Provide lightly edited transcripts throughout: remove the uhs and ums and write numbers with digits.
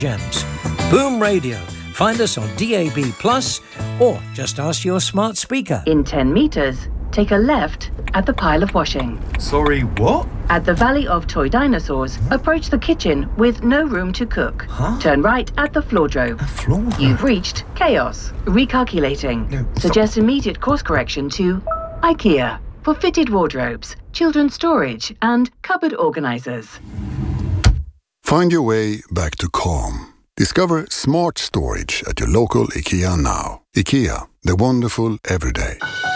Gems. Boom Radio. Find us on DAB+, or just ask your smart speaker. In 10 metres, take a left at the pile of washing. Sorry, what? At the Valley of Toy Dinosaurs, approach the kitchen with no room to cook. Huh? Turn right at the floordrobe. A floor? You've reached chaos. Recalculating. No, Suggest immediate course correction to IKEA for fitted wardrobes, children's storage, and cupboard organisers. Find your way back to calm. Discover smart storage at your local IKEA now. IKEA, the wonderful everyday.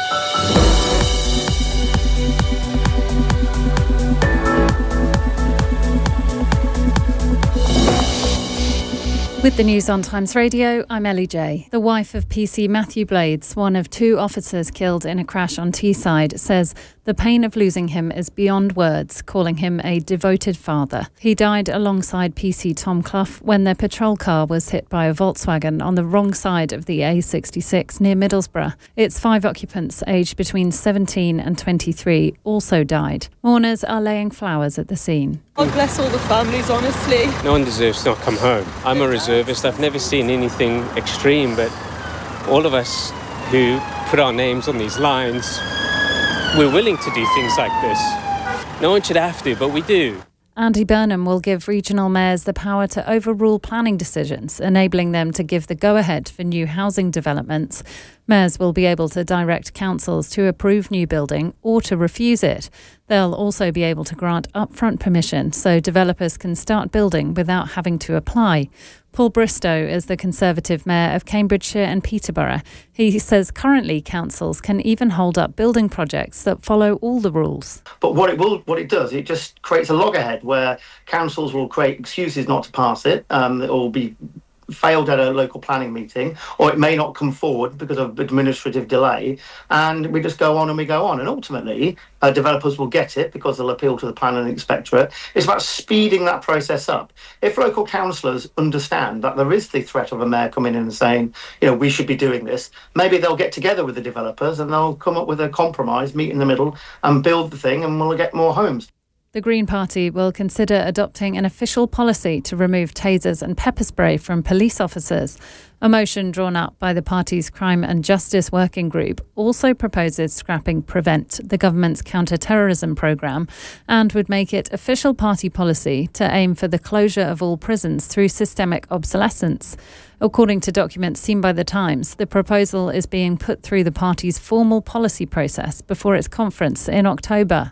With the news on Times Radio, I'm Ellie Jay. The wife of PC Matthew Blades, one of 2 officers killed in a crash on Teesside, says the pain of losing him is beyond words, calling him a devoted father. He died alongside PC Tom Clough when their patrol car was hit by a Volkswagen on the wrong side of the A66 near Middlesbrough. Its 5 occupants, aged between 17 and 23, also died. Mourners are laying flowers at the scene. God bless all the families, honestly. No one deserves to not come home. I'm a reservist. I've never seen anything extreme, but all of us who put our names on these lines, we're willing to do things like this. No one should have to, but we do. Andy Burnham will give regional mayors the power to overrule planning decisions, enabling them to give the go-ahead for new housing developments. Mayors will be able to direct councils to approve new building or to refuse it. They'll also be able to grant upfront permission so developers can start building without having to apply. Paul Bristow is the Conservative Mayor of Cambridgeshire and Peterborough. He says currently councils can even hold up building projects that follow all the rules. But what it does, it just creates a loggerhead where councils will create excuses not to pass it. It will be failed at a local planning meeting, or it may not come forward because of administrative delay, and we just go on and we go on. And ultimately, developers will get it because they'll appeal to the planning inspectorate. It's about speeding that process up. If local councillors understand that there is the threat of a mayor coming in and saying, we should be doing this, maybe they'll get together with the developers and they'll come up with a compromise, meet in the middle and build the thing, and we'll get more homes. The Green Party will consider adopting an official policy to remove tasers and pepper spray from police officers. A motion drawn up by the party's Crime and Justice Working Group also proposes scrapping Prevent, the government's counter-terrorism programme, and would make it official party policy to aim for the closure of all prisons through systemic obsolescence. According to documents seen by The Times, the proposal is being put through the party's formal policy process before its conference in October.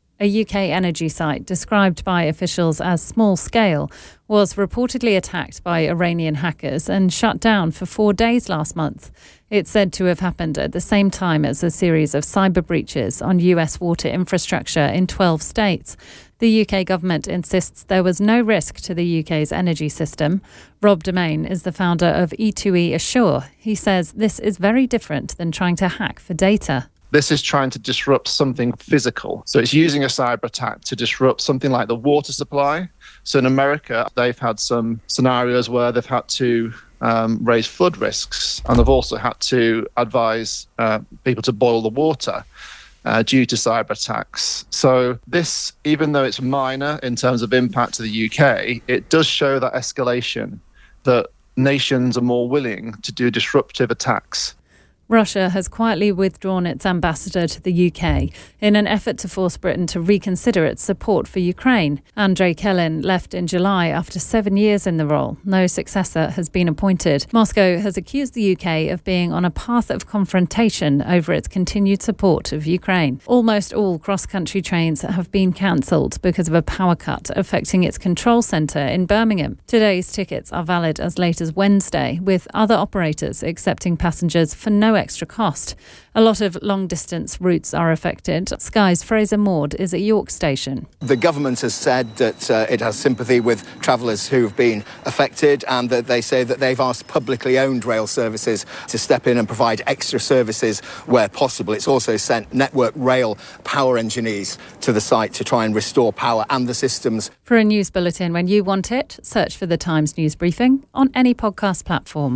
A UK energy site described by officials as small-scale was reportedly attacked by Iranian hackers and shut down for 4 days last month. It's said to have happened at the same time as a series of cyber breaches on US water infrastructure in 12 states. The UK government insists there was no risk to the UK's energy system. Rob Domain is the founder of E2E Assure. He says this is very different than trying to hack for data. This is trying to disrupt something physical. So it's using a cyber attack to disrupt something like the water supply. So in America, they've had some scenarios where they've had to raise flood risks, and they've also had to advise people to boil the water due to cyber attacks. So this, even though it's minor in terms of impact to the UK, it does show that escalation, that nations are more willing to do disruptive attacks. Russia has quietly withdrawn its ambassador to the UK in an effort to force Britain to reconsider its support for Ukraine. Andrei Kelin left in July after 7 years in the role. No successor has been appointed. Moscow has accused the UK of being on a path of confrontation over its continued support of Ukraine. Almost all cross-country trains have been cancelled because of a power cut affecting its control centre in Birmingham. Today's tickets are valid as late as Wednesday, with other operators accepting passengers for no extra cost. A lot of long-distance routes are affected. Sky's Fraser Maud is at York Station. The government has said that it has sympathy with travellers who've been affected, and that they say that they've asked publicly owned rail services to step in and provide extra services where possible. It's also sent Network Rail power engineers to the site to try and restore power and the systems. For a news bulletin when you want it, search for The Times News Briefing on any podcast platform.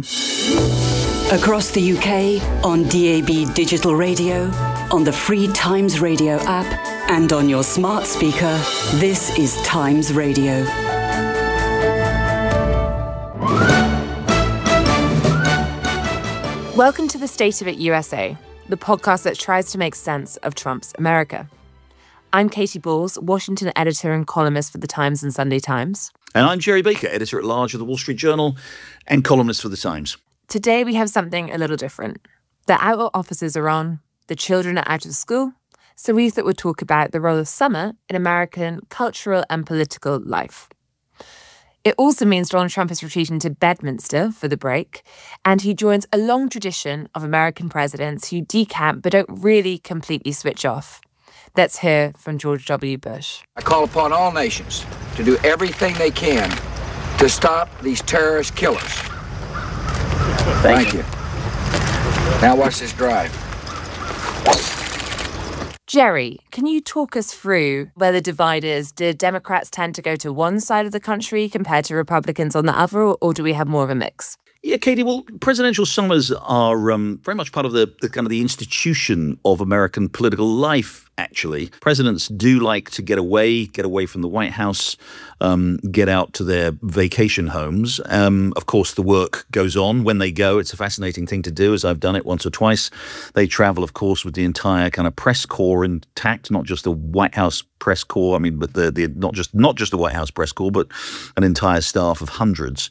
Across the UK, on DAB Digital Radio, on the free Times Radio app, and on your smart speaker, this is Times Radio. Welcome to the State of It USA, the podcast that tries to make sense of Trump's America. I'm Katy Balls, Washington editor and columnist for The Times and Sunday Times. And I'm Gerry Baker, editor-at-large of The Wall Street Journal and columnist for The Times. Today we have something a little different. The outdoor offices are on, the children are out of school, so we thought we'd talk about the role of summer in American cultural and political life. It also means Donald Trump is retreating to Bedminster for the break, and he joins a long tradition of American presidents who decamp but don't really completely switch off. Let's hear from George W. Bush. I call upon all nations to do everything they can to stop these terrorist killers. Thank you. Now watch this drive. Gerry, can you talk us through where the divide is? Do Democrats tend to go to one side of the country compared to Republicans on the other, or do we have more of a mix? Yeah, Katy, well, presidential summers are very much part of the kind of the institution of American political life, actually. Presidents do like to get away from the White House, get out to their vacation homes. Of course, the work goes on when they go. It's a fascinating thing to do, as I've done it once or twice. They travel, of course, with the entire kind of press corps intact, not just the White House press corps. I mean, but the not just the White House press corps, but an entire staff of hundreds.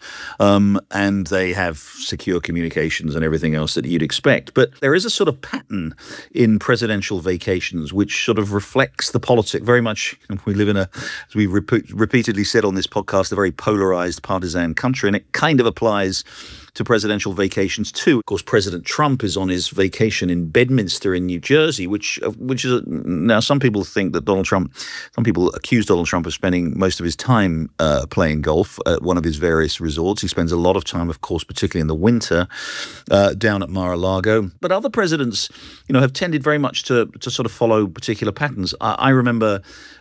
And they have secure communications and everything else that you'd expect. But there is a sort of pattern in presidential vacations which sort of reflects the politics very much. We live in as we repeatedly said on this podcast, a very polarized partisan country, and it kind of applies to presidential vacations too. Of course, President Trump is on his vacation in Bedminster in New Jersey, which is now some people think that some people accuse Donald Trump of spending most of his time playing golf at one of his various resorts. He spends a lot of time, of course, particularly in the winter, down at Mar-a-Lago. But other presidents, have tended very much to sort of follow particular patterns. I remember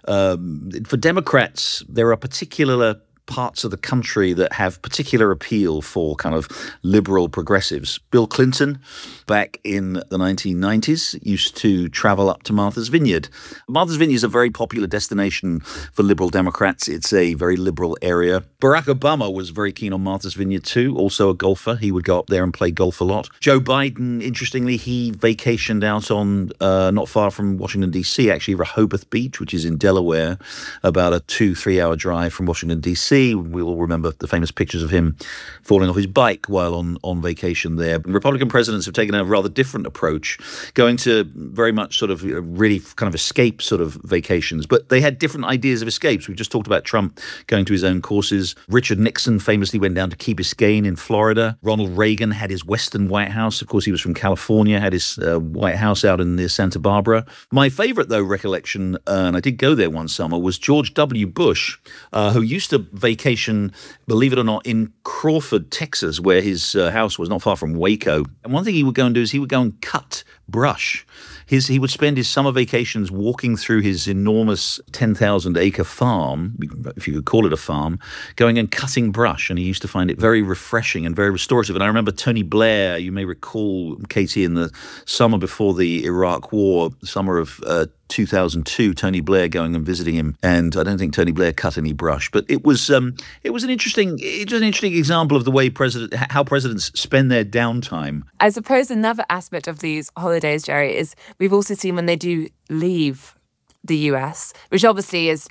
for Democrats, there are particular parts of the country that have particular appeal for kind of liberal progressives. Bill Clinton, back in the 1990s, used to travel up to Martha's Vineyard. Martha's Vineyard is a very popular destination for liberal Democrats. It's a very liberal area. Barack Obama was very keen on Martha's Vineyard too, also a golfer. He would go up there and play golf a lot. Joe Biden, interestingly, he vacationed out on not far from Washington, D.C., actually Rehoboth Beach, which is in Delaware, about a 2-3 hour drive from Washington, D.C. We all remember the famous pictures of him falling off his bike while on vacation there. Republican presidents have taken a rather different approach, going to very much sort of really kind of escape sort of vacations. But they had different ideas of escapes. We just talked about Trump going to his own courses. Richard Nixon famously went down to Key Biscayne in Florida. Ronald Reagan had his Western White House. Of course, he was from California, had his White House out in near Santa Barbara. My favorite, though, recollection, and I did go there one summer, was George W. Bush, who used to vacation, believe it or not, in Crawford, Texas, where his house was not far from Waco. And one thing he would go and do is he would go and cut brush. He would spend his summer vacations walking through his enormous 10,000-acre farm, if you could call it a farm, going and cutting brush. And he used to find it very refreshing and very restorative. And I remember Tony Blair, you may recall, Katy, in the summer before the Iraq War, summer of 2002, Tony Blair going and visiting him, and I don't think Tony Blair cut any brush, but it was an interesting example of the way how presidents spend their downtime. I suppose another aspect of these holidays, Gerry, is we've also seen when they do leave the US, which obviously is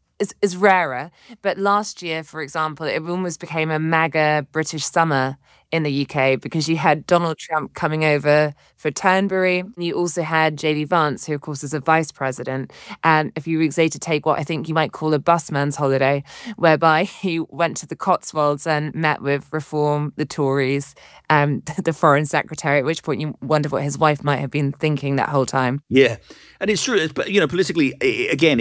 rarer. But last year, for example, it almost became a MAGA British summer in the UK because you had Donald Trump coming over for Turnberry. You also had J.D. Vance, who, of course, is a vice president. And if you were to take what I think you might call a busman's holiday, whereby he went to the Cotswolds and met with Reform, the Tories, the foreign secretary, at which point you wonder what his wife might have been thinking that whole time. Yeah, and it's true. But, politically, again,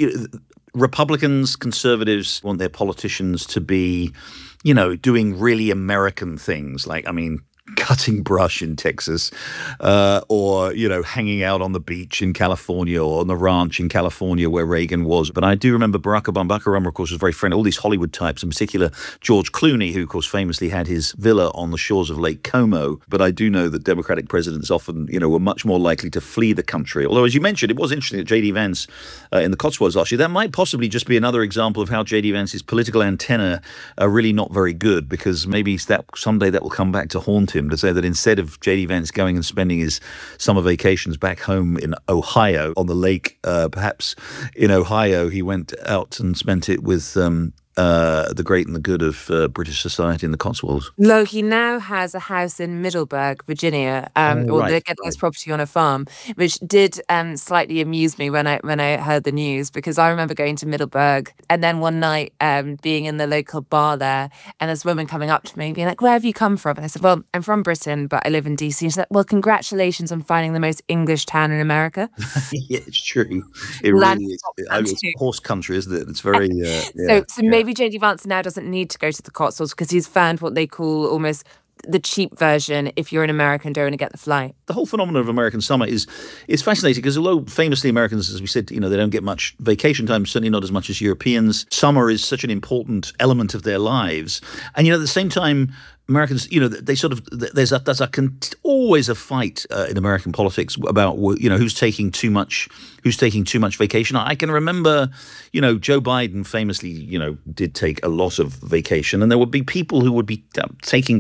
Republicans, conservatives want their politicians to be, doing really American things like, cutting brush in Texas, or, hanging out on the beach in California or on the ranch in California where Reagan was. But I do remember Barack Obama, of course, was very friendly. All these Hollywood types, in particular George Clooney, who, of course, famously had his villa on the shores of Lake Como. But I do know that Democratic presidents often, were much more likely to flee the country. Although, as you mentioned, it was interesting that J.D. Vance in the Cotswolds last year, that might possibly just be another example of how J.D. Vance's political antenna are really not very good, because maybe someday that will come back to haunt him. to say that instead of J.D. Vance going and spending his summer vacations back home in Ohio on the lake, perhaps in Ohio, he went out and spent it with the great and the good of British society in the Cotswolds. No, he now has a house in Middleburg, Virginia, or they're getting his property on a farm, which did slightly amuse me when I heard the news, because I remember going to Middleburg and then one night being in the local bar there, and this woman coming up to me being like, "Where have you come from?" And I said, "Well, I'm from Britain, but I live in DC." And she's like, "Well, congratulations on finding the most English town in America." Yeah, it's true. It really is. It's horse country, isn't it? It's very... So maybe J.D. Vance now doesn't need to go to the Cotswolds because he's found what they call almost the cheap version if you're an American and don't want to get the flight. The whole phenomenon of American summer is fascinating because although famously Americans, as we said, they don't get much vacation time, certainly not as much as Europeans. Summer is such an important element of their lives. And, at the same time, Americans, they sort of, there's always a fight in American politics about, who's taking too much vacation. I can remember, Joe Biden famously, did take a lot of vacation, and there would be people who would be keeping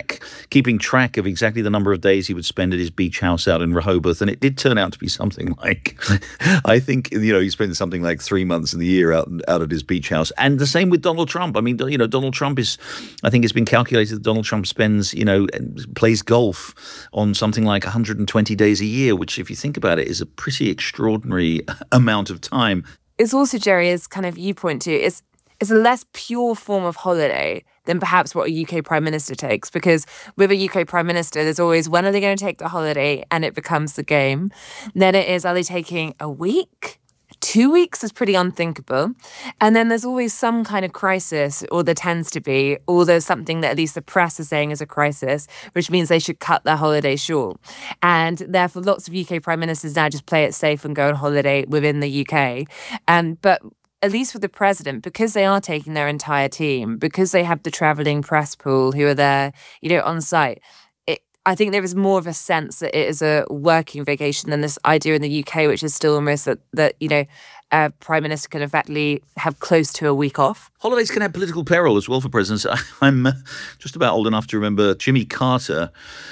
track of exactly the number of days he would spend at his beach house out in Rehoboth, and it did turn out to be something like, I think, he spent something like 3 months in the year out at his beach house. And the same with Donald Trump. I mean, Donald Trump I think it's been calculated that Donald Trump spends, plays golf on something like 120 days a year, which, if you think about it, is a pretty extraordinary amount of time. It's also, Jerry, as kind of you point to, it's a less pure form of holiday than perhaps what a UK Prime Minister takes, because with a UK Prime Minister, there's always, when are they going to take the holiday? And it becomes the game. Then it is, are they taking a week? 2 weeks is pretty unthinkable. And then there's always some kind of crisis, or there tends to be, or there's something that at least the press is saying is a crisis, which means they should cut their holiday short. And therefore, lots of UK Prime Ministers now just play it safe and go on holiday within the UK. But at least with the president, because they are taking their entire team, because they have the travelling press pool who are there, on site, I think there is more of a sense that it is a working vacation than this idea in the UK, which is still almost that a Prime Minister can effectively have close to a week off. Holidays can have political peril as well for presidents. I'm just about old enough to remember Jimmy Carter,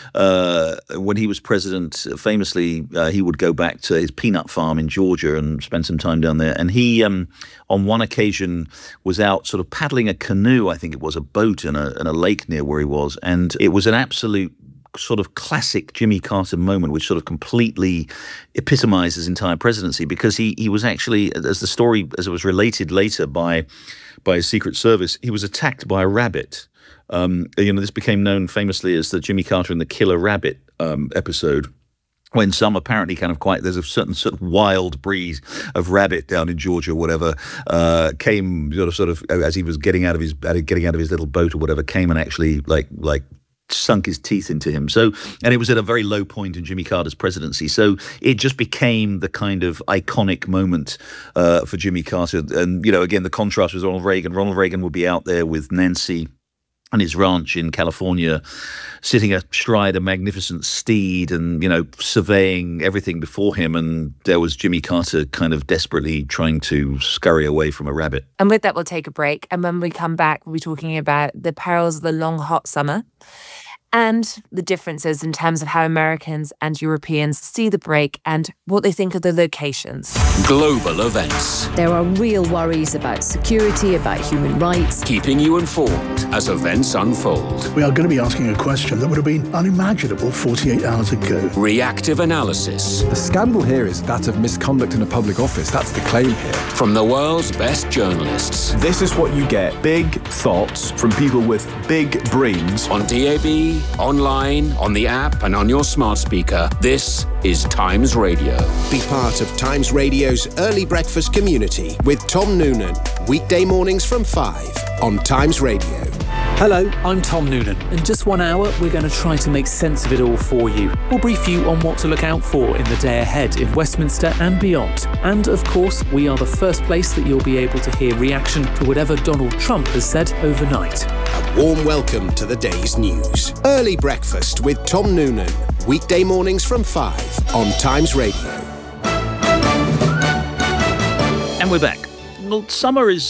when he was president, famously, he would go back to his peanut farm in Georgia and spend some time down there. And he, on one occasion, was out sort of paddling a canoe, I think it was, a boat in a lake near where he was. And it was an absolute sort of classic Jimmy Carter moment, which sort of completely epitomized his entire presidency, because he was actually, as it was related later by his Secret Service, he was attacked by a rabbit. This became known famously as the Jimmy Carter and the Killer Rabbit episode, when some apparently there's a certain wild breed of rabbit down in Georgia or whatever, came sort of as he was getting out of his little boat or whatever, came and actually like sunk his teeth into him. And it was at a very low point in Jimmy Carter's presidency. So it just became the kind of iconic moment for Jimmy Carter. And, again, the contrast with Ronald Reagan. Ronald Reagan would be out there with Nancy on his ranch in California, sitting astride a magnificent steed and, surveying everything before him. And there was Jimmy Carter kind of desperately trying to scurry away from a rabbit. And with that, we'll take a break. And when we come back, we'll be talking about the perils of the long, hot summer and the differences in terms of how Americans and Europeans see the break and what they think of the locations. Global events. There are real worries about security, about human rights. Keeping you informed as events unfold. We are going to be asking a question that would have been unimaginable 48 hours ago. Reactive analysis. The scandal here is that of misconduct in a public office. That's the claim here. From the world's best journalists. This is what you get. Big thoughts from people with big brains. On DAB, online, on the app, and on your smart speaker. This is Times Radio. Be part of Times Radio's early breakfast community with Tom Noonan. Weekday mornings from 5 on Times Radio. Hello, I'm Tom Noonan. In just 1 hour, we're going to try to make sense of it all for you. We'll brief you on what to look out for in the day ahead in Westminster and beyond. And of course, we are the first place that you'll be able to hear reaction to whatever Donald Trump has said overnight. A warm welcome to the day's news. Early breakfast with Tom Noonan. Weekday mornings from 5 on Times Radio. And we're back. Well, summer is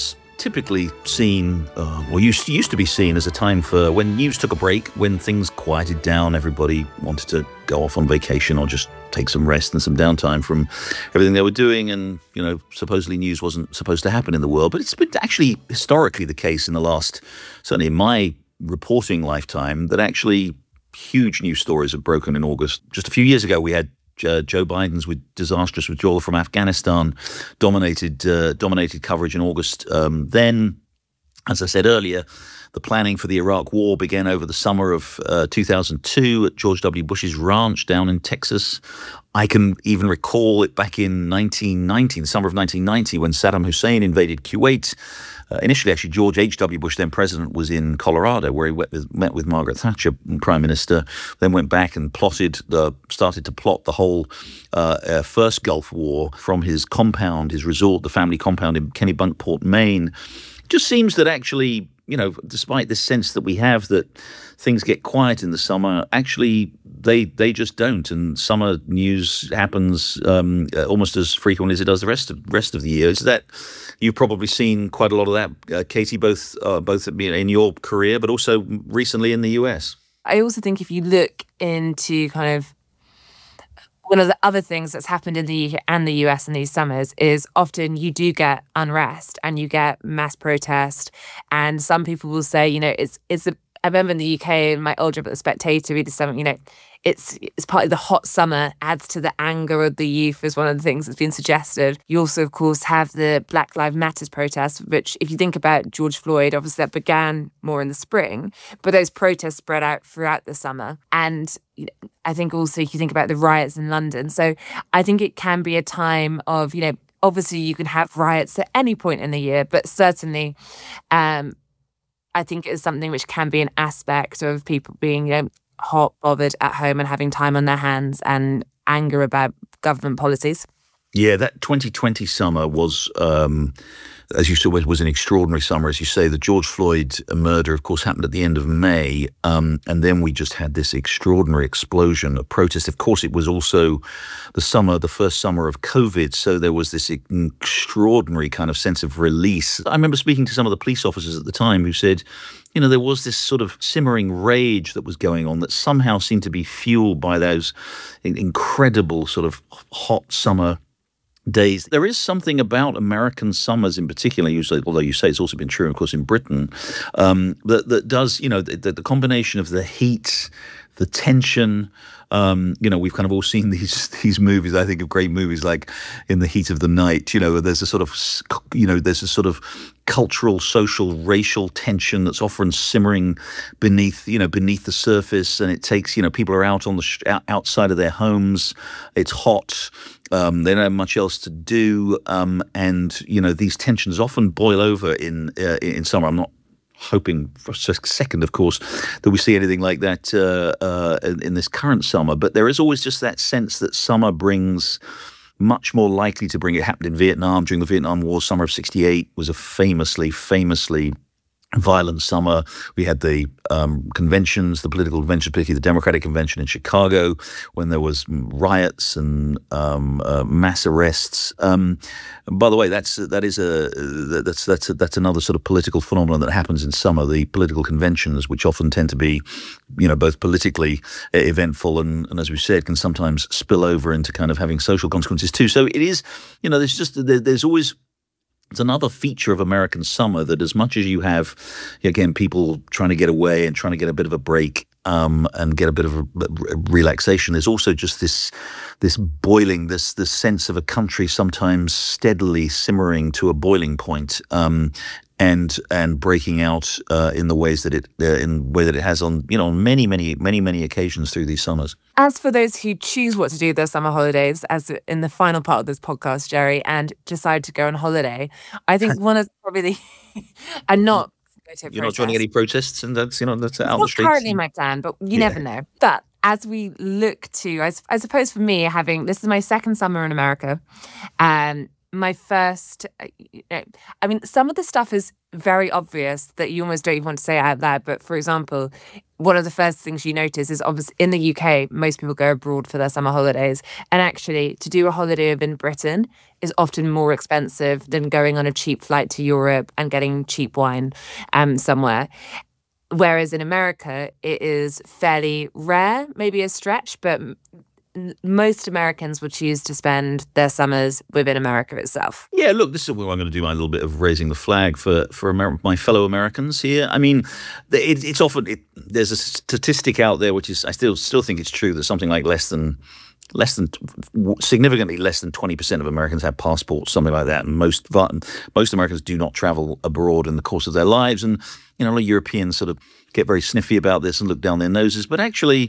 typically seen, or used to be seen as a time for when news took a break, when things quieted down, everybody wanted to go off on vacation or just take some rest and some downtime from everything they were doing. And, supposedly news wasn't supposed to happen in the world. But it's been actually historically the case in the last, certainly in my reporting lifetime, that actually huge news stories have broken in August. Just a few years ago, we had Joe Biden's disastrous withdrawal from Afghanistan dominated coverage in August. Then, as I said earlier, the planning for the Iraq War began over the summer of 2002 at George W. Bush's ranch down in Texas. I can even recall it back in 1990, the summer of 1990, when Saddam Hussein invaded Kuwait. Initially, actually, George H.W. Bush, then president, was in Colorado, where he met with Margaret Thatcher, Prime Minister, then went back and started to plot the whole first Gulf War from his compound, his resort, the family compound in Kennebunkport, Maine. It just seems that actually, despite this sense that we have that things get quiet in the summer, actually they just don't, and summer news happens almost as frequently as it does the rest of the year. Is that you've probably seen quite a lot of that, Katie, both in your career, but also recently in the US? I also think if you look into kind of one of the other things that's happened in the UK and the US in these summers is often you do get unrest and you get mass protest, and some people will say, I remember in the UK, in my old job at The Spectator, we did something, it's partly the hot summer adds to the anger of the youth is one of the things that's been suggested. You also, of course, have the Black Lives Matter protests, which if you think about George Floyd, obviously that began more in the spring, but those protests spread out throughout the summer. And I think also if you think about the riots in London. So I think it can be a time of, obviously you can have riots at any point in the year, but certainly I think it's something which can be an aspect of people being, hot, bothered at home and having time on their hands and anger about government policies. Yeah, that 2020 summer was, as you saw, was an extraordinary summer. As you say, the George Floyd murder, of course, happened at the end of May. And then we just had this extraordinary explosion of protest. Of course, it was also the first summer of COVID. So there was this extraordinary kind of sense of release. I remember speaking to some of the police officers at the time who said, there was this sort of simmering rage that was going on that somehow seemed to be fueled by those incredible sort of hot summer days. There is something about American summers in particular, although you say it's also been true, of course, in Britain, that does, the combination of the heat, the tension. We've kind of all seen these movies. I think of great movies like In the Heat of the Night. There's a sort of cultural, social, racial tension that's often simmering beneath the surface, and it takes people are out on outside of their homes. It's hot. They don't have much else to do, and these tensions often boil over in summer. I'm not hoping for a second, of course, that we see anything like that in this current summer. But there is always just that sense that summer brings much more likely to bring. It happened in Vietnam during the Vietnam War. Summer of '68 was a famously violent summer. We had the conventions, the political conventions, particularly the Democratic Convention in Chicago, when there was riots and mass arrests. By the way, that's another sort of political phenomenon that happens in summer. The political conventions, which often tend to be, both politically eventful and as we said, can sometimes spill over into kind of having social consequences too. So it is, there's always. It's another feature of American summer that as much as you have, again, people trying to get away and trying to get a bit of a break and get a bit of a relaxation, there's also just this boiling, this sense of a country sometimes steadily simmering to a boiling point. And breaking out in the ways that it has on many occasions through these summers. As for those who choose what to do their summer holidays, as in the final part of this podcast, Jerry, and decide to go on holiday, I think one of probably the and not. You're not joining any protests, and that's that's out on the streets. Currently my plan, but you never know. But as we look to, I suppose for me, this is my second summer in America, my first, some of the stuff is very obvious that you almost don't even want to say it out loud. But for example, one of the first things you notice is obviously in the UK, most people go abroad for their summer holidays. And actually, to do a holiday in Britain is often more expensive than going on a cheap flight to Europe and getting cheap wine somewhere. Whereas in America, it is fairly rare, maybe a stretch, but most Americans would choose to spend their summers within America itself. Yeah, look, this is where I'm going to do my little bit of raising the flag for my fellow Americans here. I mean, it's often there's a statistic out there which is I still think it's true that something like significantly less than 20% of Americans have passports, something like that. And most Americans do not travel abroad in the course of their lives. And a lot of Europeans sort of get very sniffy about this and look down their noses. But actually,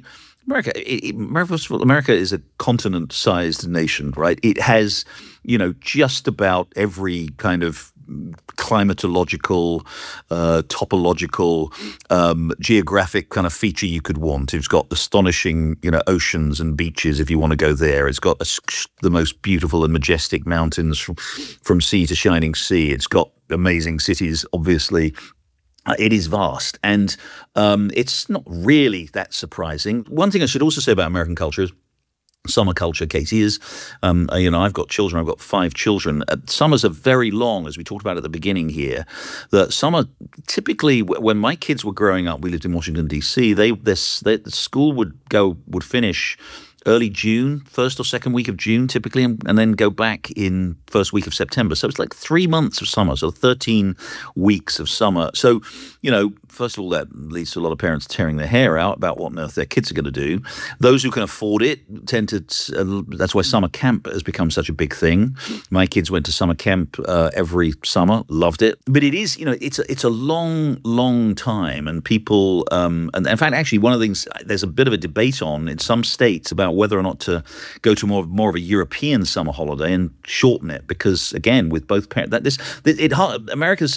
America is a continent-sized nation, right? It has, just about every kind of climatological, topological, geographic kind of feature you could want. It's got astonishing, oceans and beaches if you want to go there. It's got the most beautiful and majestic mountains from sea to shining sea. It's got amazing cities, obviously. It is vast, and it's not really that surprising. One thing I should also say about American culture is summer culture, Katie, is, I've got children. I've got 5 children. Summers are very long, as we talked about at the beginning here. The summer, typically, when my kids were growing up, we lived in Washington, D.C., the school would finish early June, first or second week of June, typically, and then go back in first week of September. So it's like 3 months of summer, so 13 weeks of summer. So, first of all, that leads to a lot of parents tearing their hair out about what on earth their kids are going to do. Those who can afford it tend to, that's why summer camp has become such a big thing. My kids went to summer camp every summer, loved it. But it is, it's a long, long time. And people, and in fact, actually, one of the things there's a bit of a debate on in some states about whether or not to go to more of a European summer holiday and shorten it. Because, again, with both parents, America's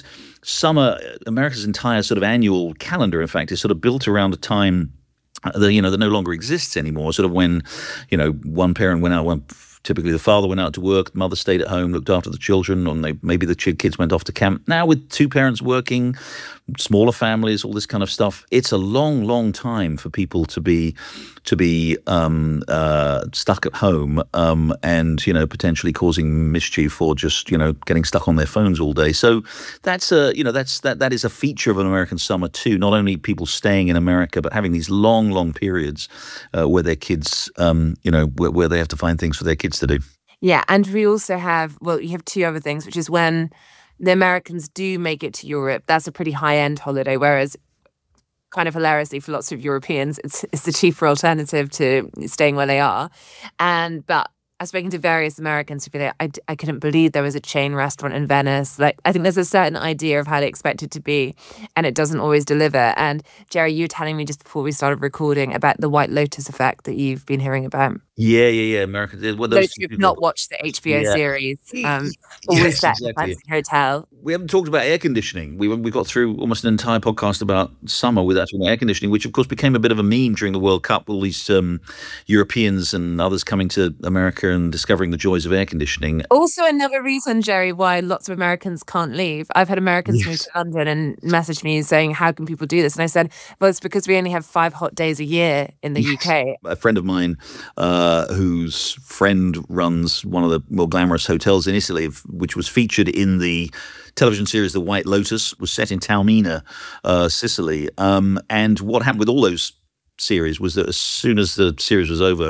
entire sort of annual calendar, in fact, is sort of built around a time that no longer exists anymore. Sort of when, one parent went out, typically the father went out to work, the mother stayed at home, looked after the children, or maybe the kids went off to camp. Now with 2 parents working, smaller families, all this kind of stuff, it's a long, long time for people to be stuck at home and potentially causing mischief or just getting stuck on their phones all day. So that is a feature of an American summer too. Not only people staying in America, but having these long, long periods where their kids, where they have to find things for their kids to do. Yeah, and we also have you have 2 other things, which is when the Americans do make it to Europe, that's a pretty high-end holiday, whereas kind of hilariously for lots of Europeans, it's the cheaper alternative to staying where they are. But I've spoken to various Americans who feel like, I couldn't believe there was a chain restaurant in Venice. Like, I think there's a certain idea of how they expect it to be, and it doesn't always deliver. And Jerry, you were telling me just before we started recording about the White Lotus effect that you've been hearing about. Yeah. America did. Well, those who've not watched the HBO series, always set in a fancy hotel. We haven't talked about air conditioning. We got through almost an entire podcast about summer without talking about air conditioning, which of course became a bit of a meme during the World Cup. All these Europeans and others coming to America and discovering the joys of air conditioning. Also another reason, Jerry, why lots of Americans can't leave. I've had Americans move to London and message me saying, how can people do this? And I said, well, it's because we only have 5 hot days a year in the UK. A friend of mine whose friend runs one of the more glamorous hotels in Italy, which was featured in the television series The White Lotus, was set in Taormina, Sicily. And what happened with all those series was that as soon as the series was over,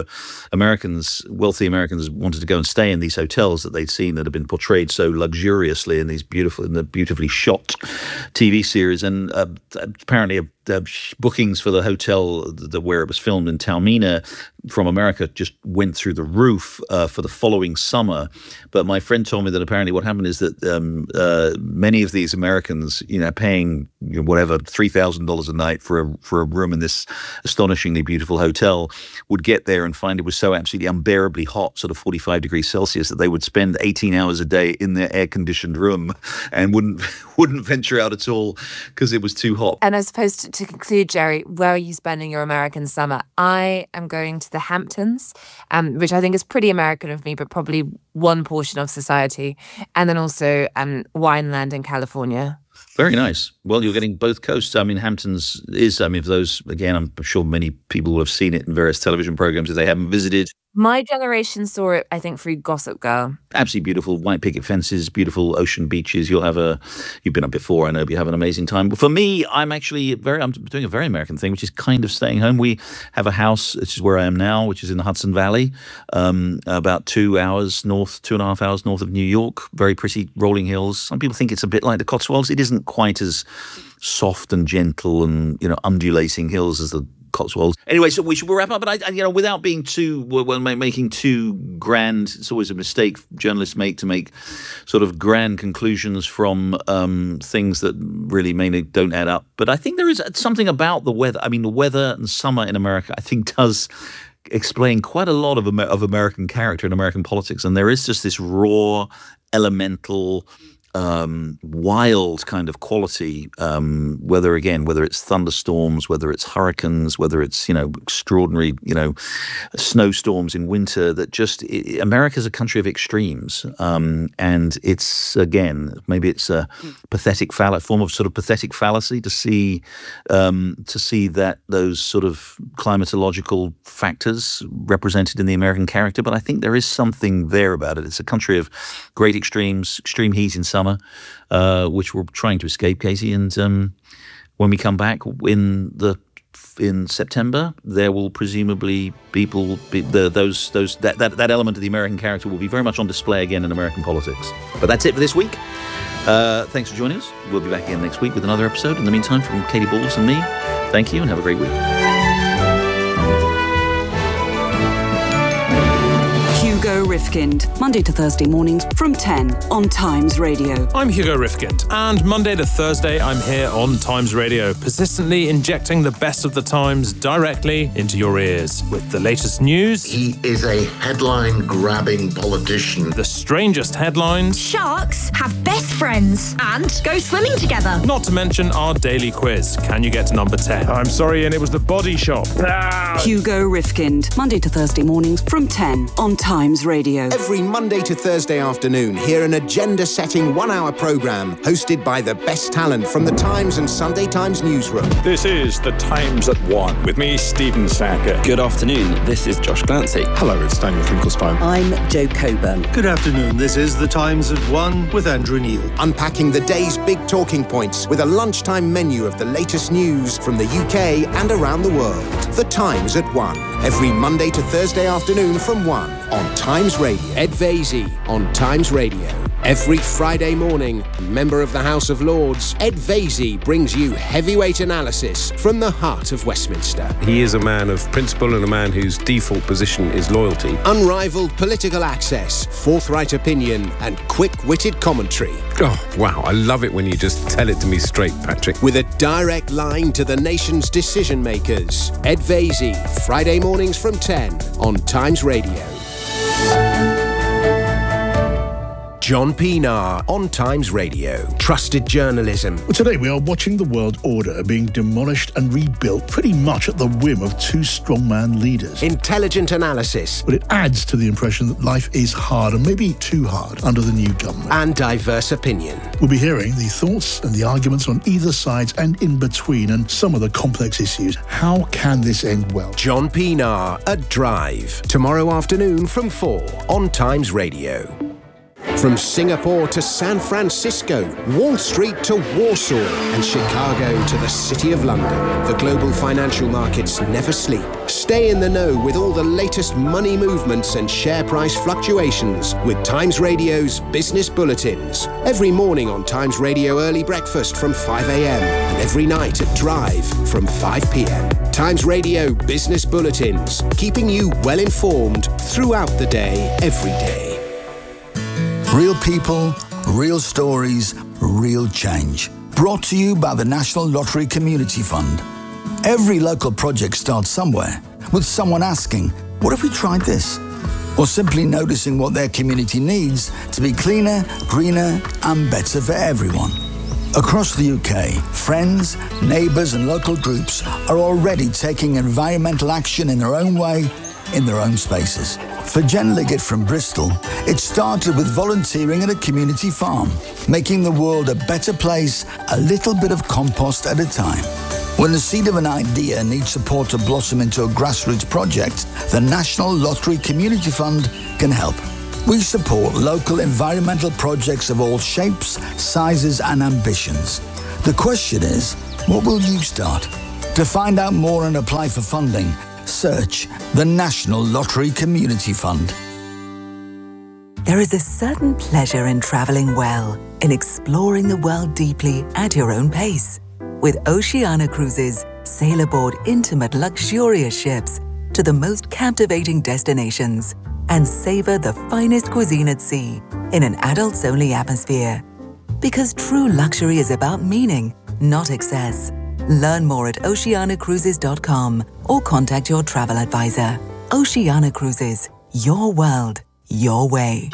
wealthy Americans wanted to go and stay in these hotels that they'd seen that had been portrayed so luxuriously in the beautifully shot TV series. And apparently bookings for the hotel where it was filmed in Taormina from America just went through the roof for the following summer. But my friend told me that apparently what happened is that many of these Americans, paying whatever $3,000 a night for a room in this astonishingly beautiful hotel, would get there and find it was so absolutely unbearably hot, sort of 45 degrees Celsius, that they would spend 18 hours a day in their air-conditioned room and wouldn't venture out at all because it was too hot. And as opposed to conclude, Jerry, where are you spending your American summer? I am going to the Hamptons, which I think is pretty American of me, but probably one portion of society. And then also Wineland in California. Very nice. Well, you're getting both coasts. I mean, Hamptons is, for those, again, I'm sure many people will have seen it in various television programs if they haven't visited. My generation saw it, I think, through Gossip Girl. Absolutely beautiful white picket fences, beautiful ocean beaches. You've been up before, I know, but you have an amazing time. But for me, I'm doing a very American thing, which is kind of staying home. We have a house, which is where I am now, which is in the Hudson Valley, about 2.5 hours north of New York. Very pretty rolling hills. Some people think it's a bit like the Cotswolds. It isn't quite as soft and gentle and, undulating hills as the Cotswolds. Anyway, so we'll wrap up. But without being making too grand, it's always a mistake journalists make to make sort of grand conclusions from things that really mainly don't add up. But I think there is something about the weather. I mean, the weather and summer in America, I think, does explain quite a lot of American character and American politics. And there is just this raw, elemental, wild kind of quality, whether it's thunderstorms, whether it's hurricanes, whether it's, extraordinary, snowstorms in winter, that just, America's a country of extremes. And it's, again, maybe it's a form of sort of pathetic fallacy to see that those sort of climatological factors represented in the American character. But I think there is something there about it. It's a country of great extremes, extreme heat in summer, which we're trying to escape, Casey. And when we come back in September, there will presumably that element of the American character will be very much on display again in American politics. But that's it for this week. Thanks for joining us. We'll be back again next week with another episode. In the meantime, from Katie Balls and me, thank you and have a great week. Hugo Rifkind, Monday to Thursday mornings from 10 on Times Radio. I'm Hugo Rifkind, and Monday to Thursday I'm here on Times Radio, persistently injecting the best of the Times directly into your ears. With the latest news... He is a headline-grabbing politician. The strangest headlines... Sharks have best friends and go swimming together. Not to mention our daily quiz. Can you get to number 10? I'm sorry, and it was the Body Shop. Hugo Rifkind, Monday to Thursday mornings from 10 on Times Radio. Every Monday to Thursday afternoon, hear an agenda-setting one-hour programme hosted by the best talent from the Times and Sunday Times newsroom. This is The Times at 1 with me, Stephen Sacker. Good afternoon, this is Josh Glancy. Hello, it's Daniel Finkelstein. I'm Jo Coburn. Good afternoon, this is The Times at 1 with Andrew Neil. Unpacking the day's big talking points with a lunchtime menu of the latest news from the UK and around the world. The Times at 1, every Monday to Thursday afternoon from 1 on Times Radio. Ed Vaizey on Times Radio. Every Friday morning, member of the House of Lords, Ed Vaizey brings you heavyweight analysis from the heart of Westminster. He is a man of principle and a man whose default position is loyalty. Unrivaled political access, forthright opinion, and quick-witted commentary. Oh, wow, I love it when you just tell it to me straight, Patrick. With a direct line to the nation's decision-makers. Ed Vaizey, Friday mornings from 10 on Times Radio. John Pienaar on Times Radio. Trusted journalism. Well, today we are watching the world order being demolished and rebuilt pretty much at the whim of two strongman leaders. Intelligent analysis. But it adds to the impression that life is hard and maybe too hard under the new government. And diverse opinion. We'll be hearing the thoughts and the arguments on either side and in between and some of the complex issues. How can this end well? John Pienaar at Drive. Tomorrow afternoon from 4 on Times Radio. From Singapore to San Francisco, Wall Street to Warsaw, and Chicago to the City of London, the global financial markets never sleep. Stay in the know with all the latest money movements and share price fluctuations with Times Radio's Business Bulletins. Every morning on Times Radio Early Breakfast from 5 a.m. and every night at Drive from 5 p.m. Times Radio Business Bulletins, keeping you well informed throughout the day, every day. Real people, real stories, real change. Brought to you by the National Lottery Community Fund. Every local project starts somewhere, with someone asking, what if we tried this? Or simply noticing what their community needs to be cleaner, greener, and better for everyone. Across the UK, friends, neighbours and local groups are already taking environmental action in their own way, in their own spaces. For Jen Liggett from Bristol, it started with volunteering at a community farm, making the world a better place, a little bit of compost at a time. When the seed of an idea needs support to blossom into a grassroots project, the National Lottery Community Fund can help. We support local environmental projects of all shapes, sizes and ambitions. The question is, what will you start? To find out more and apply for funding, search the National Lottery Community Fund. There is a certain pleasure in travelling well, in exploring the world deeply at your own pace. With Oceania Cruises, sail aboard intimate, luxurious ships to the most captivating destinations and savour the finest cuisine at sea in an adults-only atmosphere. Because true luxury is about meaning, not excess. Learn more at oceanacruises.com or contact your travel advisor. Oceania Cruises, your world, your way.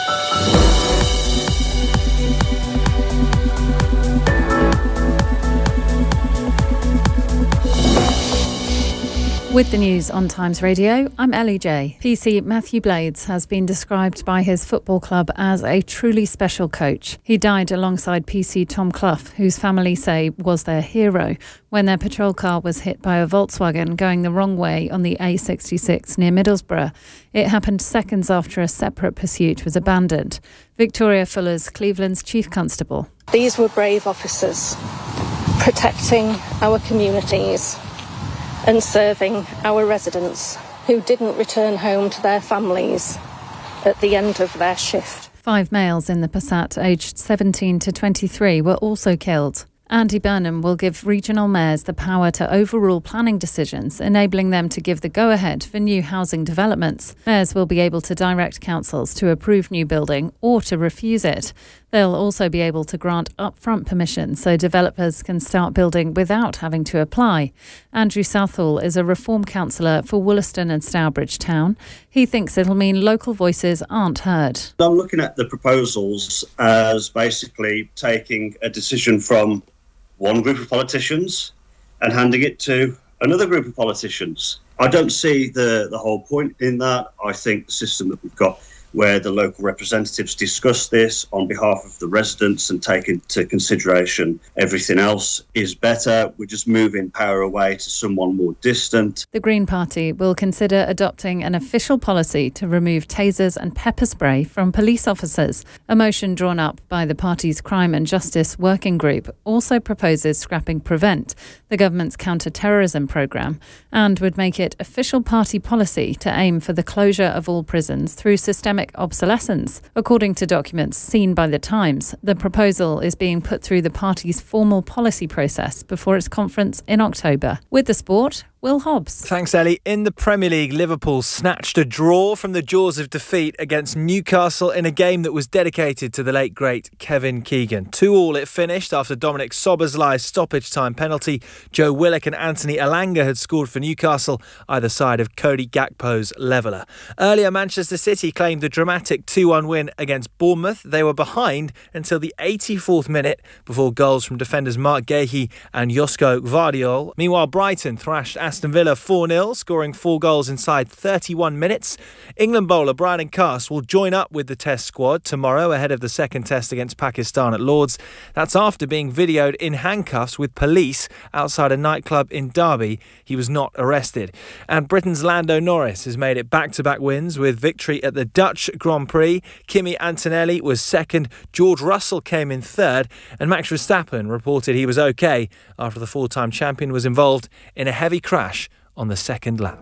With the news on Times Radio, I'm Ellie J. PC Matthew Blades has been described by his football club as a truly special coach. He died alongside PC Tom Clough, whose family say was their hero, when their patrol car was hit by a Volkswagen going the wrong way on the A66 near Middlesbrough. It happened seconds after a separate pursuit was abandoned. Victoria Fuller's Cleveland's Chief Constable. These were brave officers, protecting our communities and serving our residents who didn't return home to their families at the end of their shift. 5 males in the Passat, aged 17 to 23, were also killed. Andy Burnham will give regional mayors the power to overrule planning decisions, enabling them to give the go-ahead for new housing developments. Mayors will be able to direct councils to approve new building or to refuse it. They'll also be able to grant upfront permission so developers can start building without having to apply. Andrew Southall is a reform councillor for Wollaston and Stourbridge Town. He thinks it'll mean local voices aren't heard. I'm looking at the proposals as basically taking a decision from one group of politicians and handing it to another group of politicians. I don't see the whole point in that. I think the system that we've got, where the local representatives discuss this on behalf of the residents and take into consideration everything else, is better. We're just moving power away to someone more distant. The Green Party will consider adopting an official policy to remove tasers and pepper spray from police officers. A motion drawn up by the party's Crime and Justice Working Group also proposes scrapping Prevent, the government's counter-terrorism programme, and would make it official party policy to aim for the closure of all prisons through systemic obsolescence. According to documents seen by The Times, the proposal is being put through the party's formal policy process before its conference in October. With the sport, Will Hobbs. Thanks, Ellie. In the Premier League, Liverpool snatched a draw from the jaws of defeat against Newcastle in a game that was dedicated to the late, great Kevin Keegan. 2-2 it finished after Dominic Szoboszlai's stoppage-time penalty. Joe Willock and Anthony Elanga had scored for Newcastle, either side of Cody Gakpo's leveller. Earlier, Manchester City claimed a dramatic 2-1 win against Bournemouth. They were behind until the 84th minute before goals from defenders Mark Gahey and Josko Gvardiol. Meanwhile, Brighton thrashed Aston Villa 4-0, scoring 4 goals inside 31 minutes. England bowler Brandon Cast will join up with the Test squad tomorrow ahead of the second Test against Pakistan at Lord's. That's after being videoed in handcuffs with police outside a nightclub in Derby. He was not arrested. And Britain's Lando Norris has made it back-to-back wins with victory at the Dutch Grand Prix. Kimi Antonelli was second, George Russell came in third, and Max Verstappen reported he was okay after the 4-time champion was involved in a heavy crash on the second lap.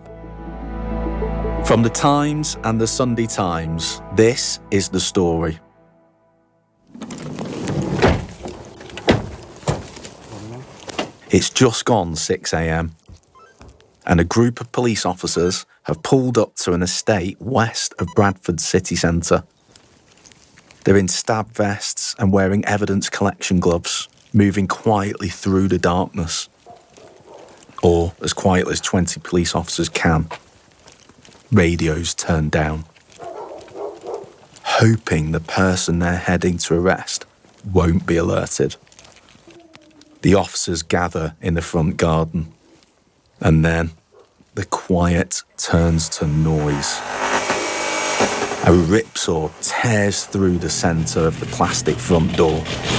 From The Times and the Sunday Times, this is the story. It's just gone 6 a.m. and a group of police officers have pulled up to an estate west of Bradford city centre. They're in stab vests and wearing evidence collection gloves, moving quietly through the darkness. Or as quietly as 20 police officers can. Radios turned down. Hoping the person they're heading to arrest won't be alerted. The officers gather in the front garden. And then the quiet turns to noise. A ripsaw tears through the centre of the plastic front door.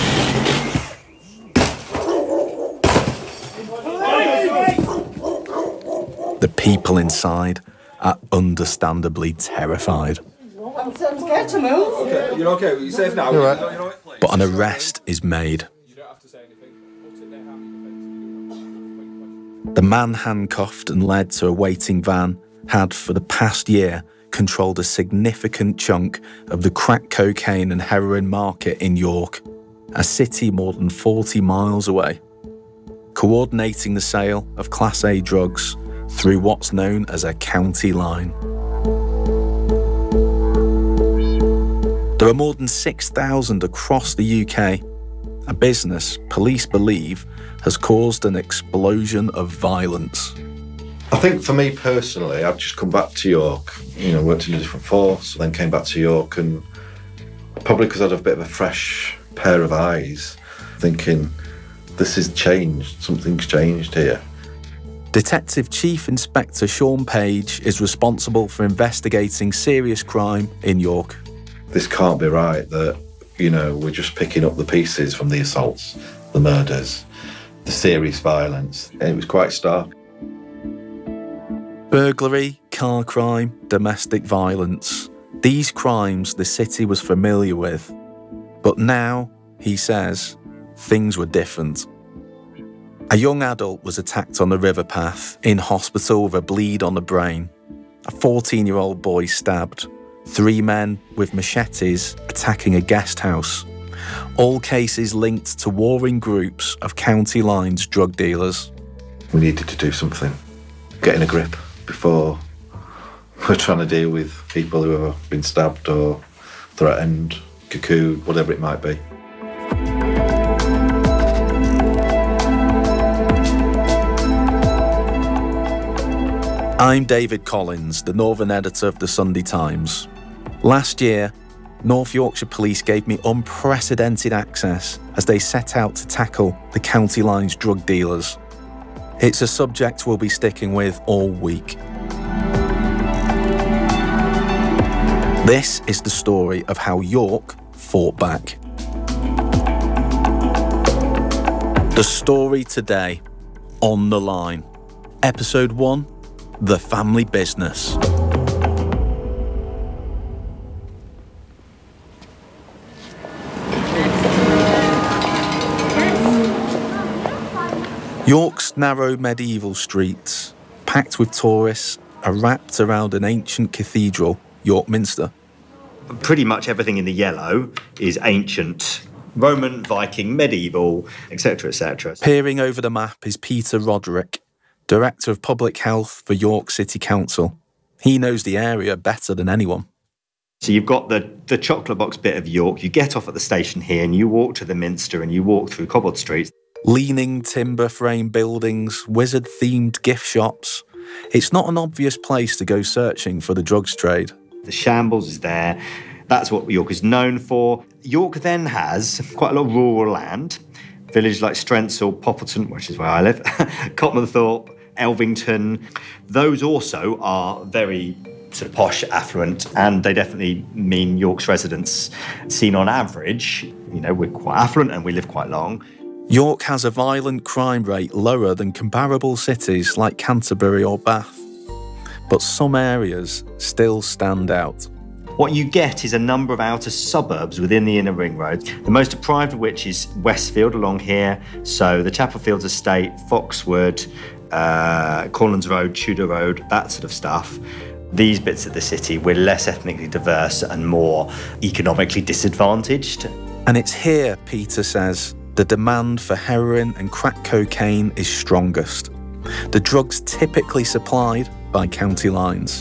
The people inside are understandably terrified. I'm scared to move. Okay, you're okay. You're safe now. You're right. But an arrest is made. The man handcuffed and led to a waiting van had, for the past year, controlled a significant chunk of the crack cocaine and heroin market in York, a city more than 40 miles away, coordinating the sale of Class A drugs through what's known as a county line. There are more than 6,000 across the UK, a business police believe has caused an explosion of violence. I think for me personally, I've just come back to York, worked in a different force, then came back to York, and probably because I had a bit of a fresh pair of eyes, thinking, this has changed, something's changed here. Detective Chief Inspector Sean Page is responsible for investigating serious crime in York. This can't be right that, we're just picking up the pieces from the assaults, the murders, the serious violence, and it was quite stark. Burglary, car crime, domestic violence. These crimes the city was familiar with. But now, he says, things were different. A young adult was attacked on the river path, in hospital with a bleed on the brain. A 14-year-old boy stabbed. 3 men with machetes attacking a guest house. All cases linked to warring groups of County Line's drug dealers. We needed to do something, get in a grip before we're trying to deal with people who have been stabbed or threatened, cocooned, whatever it might be. I'm David Collins, the Northern editor of the Sunday Times. Last year, North Yorkshire Police gave me unprecedented access as they set out to tackle the County Line's drug dealers. It's a subject we'll be sticking with all week. This is the story of how York fought back. The story today, On the Line. Episode 1, The Family Business. York's narrow medieval streets, packed with tourists, are wrapped around an ancient cathedral, York Minster. Pretty much everything in the yellow is ancient, Roman, Viking, medieval, etc., etc. Peering over the map is Peter Roderick, Director of Public Health for York City Council. He knows the area better than anyone. So you've got the chocolate box bit of York, you get off at the station here and you walk to the Minster and you walk through cobbled streets. Leaning timber frame buildings, wizard-themed gift shops. It's not an obvious place to go searching for the drugs trade. The shambles is there. That's what York is known for. York then has quite a lot of rural land. Villages like Strensall, Poppleton, which is where I live, Cotmanthorpe, Elvington. Those also are very sort of posh, affluent, and they definitely mean York's residents. Seen on average, we're quite affluent and we live quite long. York has a violent crime rate lower than comparable cities like Canterbury or Bath. But some areas still stand out. What you get is a number of outer suburbs within the inner ring road, the most deprived of which is Westfield along here. So the Chapel Fields Estate, Foxwood, Corlands Road, Tudor Road, that sort of stuff. These bits of the city, we're less ethnically diverse and more economically disadvantaged. And it's here, Peter says, the demand for heroin and crack cocaine is strongest. The drugs typically supplied by county lines.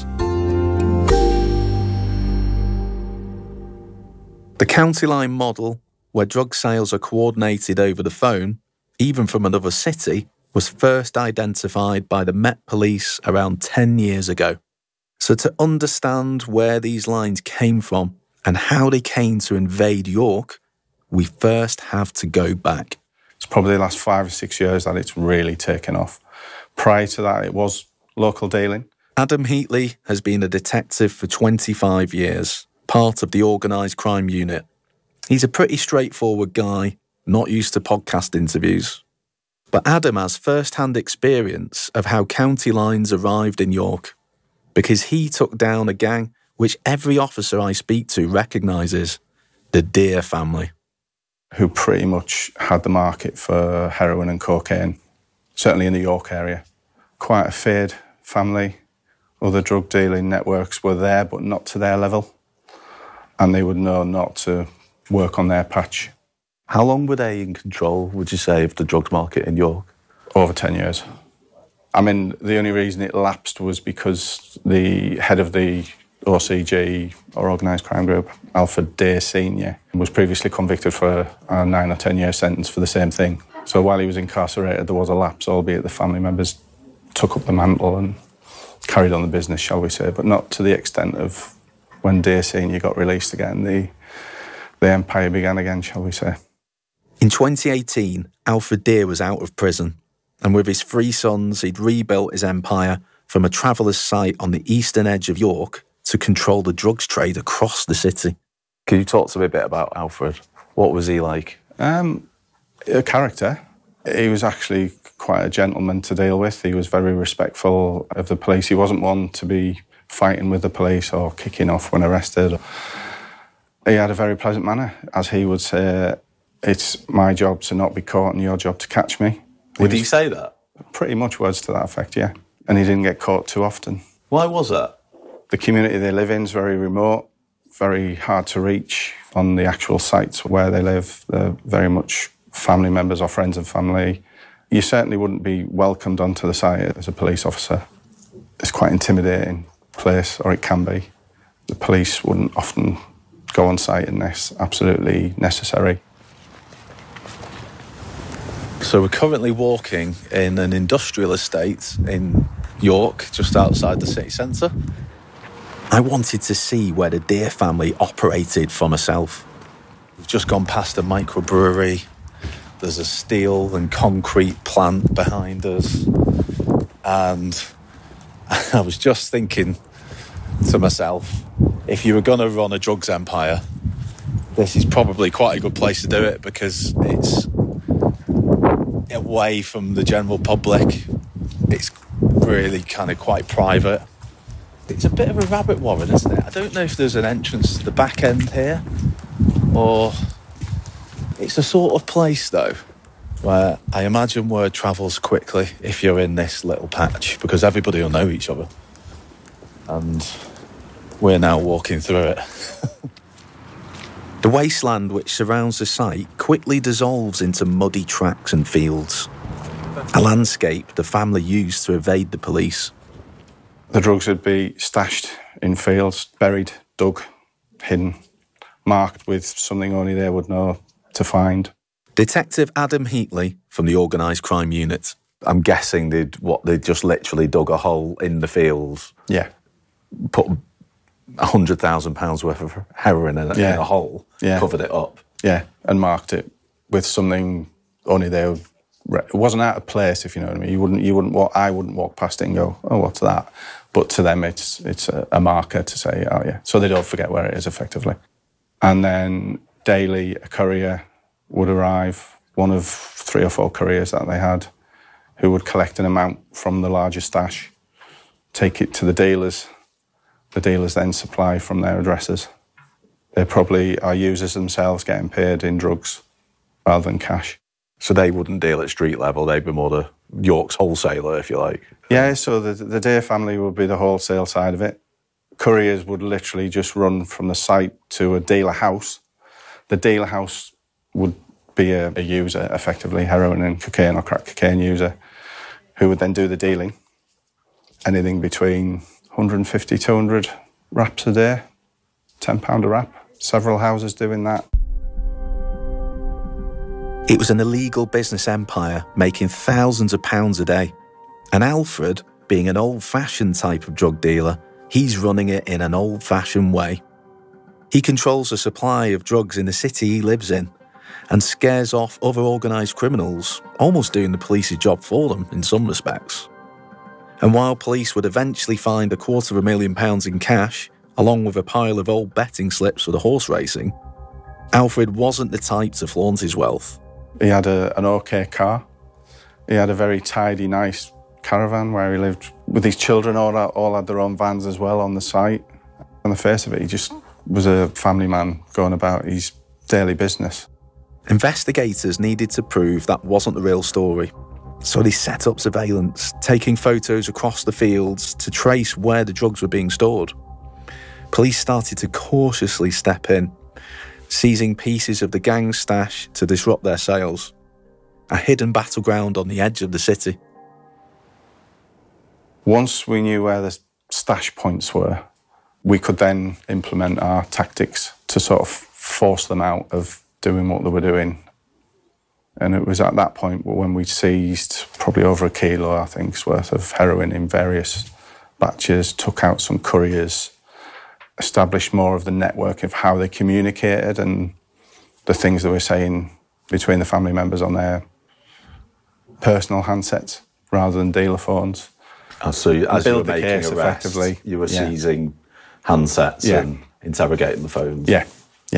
The county line model, where drug sales are coordinated over the phone, even from another city, was first identified by the Met Police around 10 years ago. So to understand where these lines came from and how they came to invade York, we first have to go back. It's probably the last 5 or 6 years that it's really taken off. Prior to that, it was local dealing. Adam Heatley has been a detective for 25 years. part of the organised crime unit. He's a pretty straightforward guy, not used to podcast interviews. But Adam has first-hand experience of how county lines arrived in York, because he took down a gang which every officer I speak to recognises, the Deer family. Who pretty much had the market for heroin and cocaine, certainly in the York area. Quite a feared family. Other drug dealing networks were there, but not to their level. And they would know not to work on their patch. How long were they in control, would you say, of the drugs market in York? Over 10 years. I mean, the only reason it lapsed was because the head of the OCG, or Organised Crime Group, Alfred Deer Sr., was previously convicted for a 9 or 10 year sentence for the same thing. So while he was incarcerated, there was a lapse, albeit the family members took up the mantle and carried on the business, shall we say, but not to the extent of when Deer Sr. got released again, the empire began again, shall we say. In 2018, Alfred Deer was out of prison, and with his 3 sons, he'd rebuilt his empire from a traveller's site on the eastern edge of York to control the drugs trade across the city. Can you talk to me a bit about Alfred? What was he like? A character. He was actually quite a gentleman to deal with. He was very respectful of the police. He wasn't one to be fighting with the police or kicking off when arrested. He had a very pleasant manner. As he would say, it's my job to not be caught and your job to catch me. Would he say that? Pretty much words to that effect, yeah. And he didn't get caught too often. Why was that? The community they live in is very remote, very hard to reach on the actual sites where they live. They're very much family members or friends of family. You certainly wouldn't be welcomed onto the site as a police officer. It's quite an intimidating place, or it can be. The police wouldn't often go on site unless absolutely necessary. So we're currently walking in an industrial estate in York, just outside the city centre. I wanted to see where the Deer family operated for myself. We've just gone past a microbrewery. There's a steel and concrete plant behind us. And I was just thinking to myself, if you were going to run a drugs empire, this is probably quite a good place to do it, because it's away from the general public. It's really kind of quite private. It's a bit of a rabbit warren, isn't it? I don't know if there's an entrance to the back end here, or it's a sort of place, though, where I imagine word travels quickly if you're in this little patch, because everybody will know each other. And we're now walking through it. The wasteland which surrounds the site quickly dissolves into muddy tracks and fields, a landscape the family used to evade the police. The drugs would be stashed in fields, buried, dug, hidden, marked with something only they would know to find. Detective Adam Heatley from the Organised Crime Unit. I'm guessing they'd just literally dug a hole in the fields. Yeah. Put £100,000 worth of heroin in a hole, covered it up. Yeah, and marked it with something only they would. It wasn't out of place, if you know what I mean. I wouldn't walk past it and go, oh, what's that? But to them, it's a marker to say, oh yeah. So they don't forget where it is, effectively. And then daily, a courier would arrive, one of 3 or 4 couriers that they had, who would collect an amount from the larger stash, take it to the dealers. The dealers then supply from their addresses. They probably are users themselves getting paid in drugs rather than cash. So they wouldn't deal at street level, they'd be more the York's wholesaler, if you like. Yeah, so the Deer family would be the wholesale side of it. Couriers would literally just run from the site to a dealer house. The dealer house would be a user, effectively, heroin and cocaine or crack cocaine user, who would then do the dealing. Anything between 150, 200 wraps a day, £10 a wrap. Several houses doing that. It was an illegal business empire making thousands of pounds a day. And Alfred, being an old-fashioned type of drug dealer, he's running it in an old-fashioned way. He controls the supply of drugs in the city he lives in and scares off other organised criminals, almost doing the police's job for them in some respects. And while police would eventually find £250,000 in cash, along with a pile of old betting slips for the horse racing, Alfred wasn't the type to flaunt his wealth. He had an OK car. He had a very tidy, nice caravan where he lived with his children, all had their own vans as well on the site. On the face of it, he just was a family man going about his daily business. Investigators needed to prove that wasn't the real story. So they set up surveillance, taking photos across the fields to trace where the drugs were being stored. Police started to cautiously step in, seizing pieces of the gang's stash to disrupt their sales. A hidden battleground on the edge of the city. Once we knew where the stash points were, we could then implement our tactics to sort of force them out of doing what they were doing. And it was at that point when we seized probably over 1 kilo, I think, worth of heroin in various batches, took out some couriers, established more of the network of how they communicated and the things they were saying between the family members on their personal handsets rather than dealer phones. So as you were making arrests, you were seizing handsets and interrogating the phones? Yeah.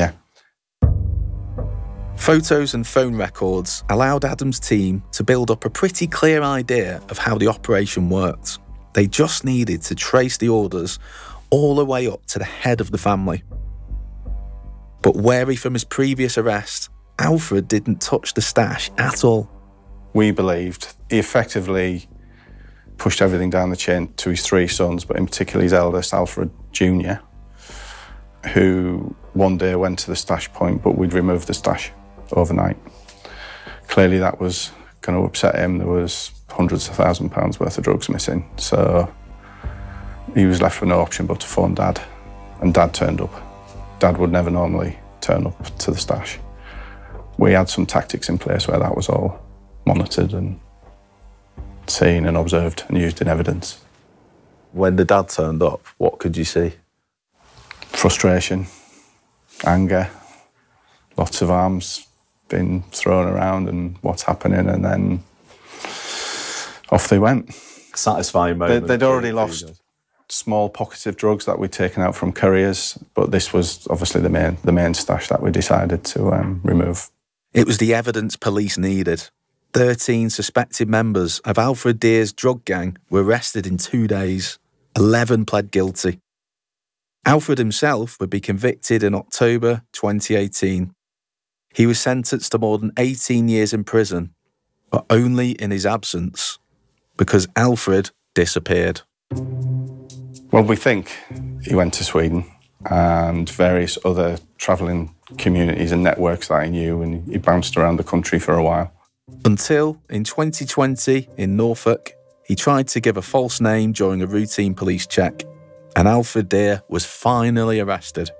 Photos and phone records allowed Adam's team to build up a pretty clear idea of how the operation worked. They just needed to trace the orders all the way up to the head of the family. But wary from his previous arrest, Alfred didn't touch the stash at all. We believed he effectively pushed everything down the chain to his 3 sons, but in particular his eldest, Alfred Jr., who one day went to the stash point, but we'd removed the stash overnight. Clearly that was going to upset him. There was hundreds of £1,000s worth of drugs missing, so he was left with no option but to phone Dad, and Dad turned up. Dad would never normally turn up to the stash. We had some tactics in place where that was all monitored and seen and observed and used in evidence. When the Dad turned up, what could you see? Frustration, anger, lots of arms being thrown around and what's happening, and then off they went. Satisfying moment. They'd already lost small pockets of drugs that we'd taken out from couriers, but this was obviously the main stash that we decided to remove. It was the evidence police needed. 13 suspected members of Alfred Dear's drug gang were arrested in 2 days. 11 pled guilty. Alfred himself would be convicted in October 2018. He was sentenced to more than 18 years in prison, but only in his absence, because Alfred disappeared. Well, we think he went to Sweden and various other travelling communities and networks that he knew, and he bounced around the country for a while. Until, in 2020, in Norfolk, he tried to give a false name during a routine police check, and Alfred Dear was finally arrested.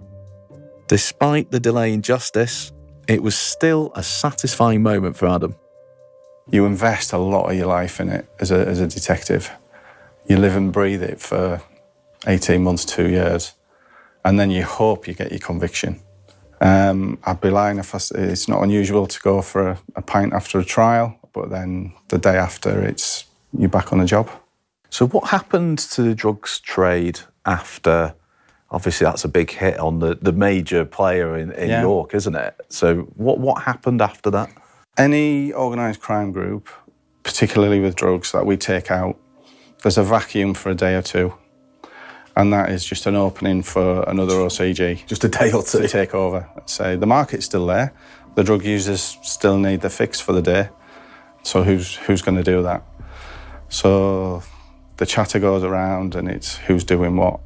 Despite the delay in justice, it was still a satisfying moment for Adam. You invest a lot of your life in it as a detective. You live and breathe it for 18 months, 2 years, and then you hope you get your conviction. I'd be lying if it's not unusual to go for a pint after a trial, but then the day after, you're back on the job. So what happened to the drugs trade after? Obviously, that's a big hit on the major player in York, isn't it? So what happened after that? Any organised crime group, particularly with drugs that we take out, there's a vacuum for a day or two. And that is just an opening for another OCG. Just a day or two. To take over. Say, the market's still there. The drug users still need the fix for the day. So who's going to do that? So the chatter goes around and it's who's doing what.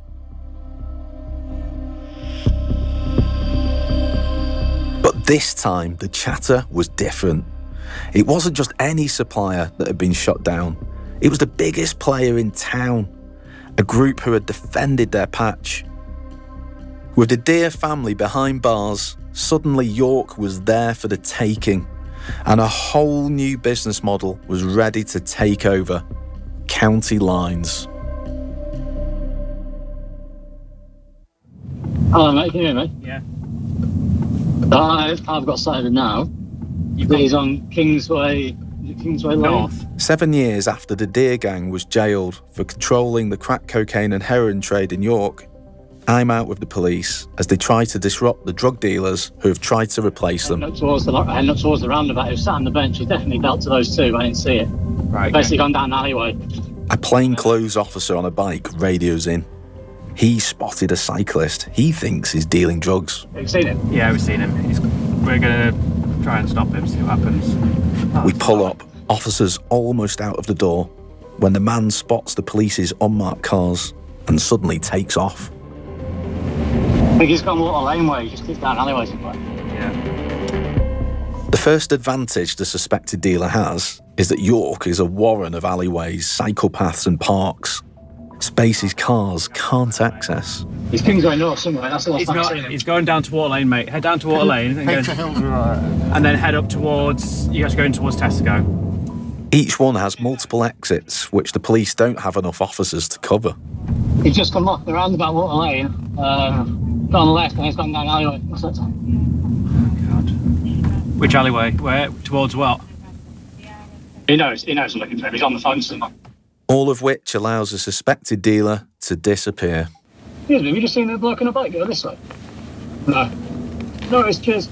But this time, the chatter was different. It wasn't just any supplier that had been shut down. It was the biggest player in town, a group who had defended their patch. With the Dear family behind bars, suddenly York was there for the taking, and a whole new business model was ready to take over. County lines. Hello mate, can you hear me? Yeah. I've got started now. He's on Kingsway North. 7 years after the Dear gang was jailed for controlling the crack cocaine and heroin trade in York, I'm out with the police as they try to disrupt the drug dealers who have tried to replace them. Heading up towards the roundabout. He was sat on the bench. He definitely dealt to those two. I didn't see it. Right. Basically gone down the alleyway. A plainclothes officer on a bike radios in. He spotted a cyclist he thinks is dealing drugs. Have you seen him? Yeah, we've seen him. We're going to try and stop him, see what happens. We pull up, officers almost out of the door, when the man spots the police's unmarked cars and suddenly takes off. I think he's gone Water Lane way. He just keeps down alleyways. The first advantage the suspected dealer has is that York is a warren of alleyways, cycle paths and parks. Spaces cars can't access. He's Kingsway North somewhere, that's the last time I've seen him. He's going down to Water Lane, mate. Head down to Water Lane and then head up towards... You guys are going towards Tesco. Each one has multiple exits, which the police don't have enough officers to cover. He's just come off the roundabout Water Lane, gone on the left and he's gone down the alleyway. What's that? Which alleyway? Where? Towards what? He knows I'm looking for him. He's on the phone somewhere. All of which allows a suspected dealer to disappear. Excuse me, have you just seen the bloke on a bike go this way? No. No, it's cheers.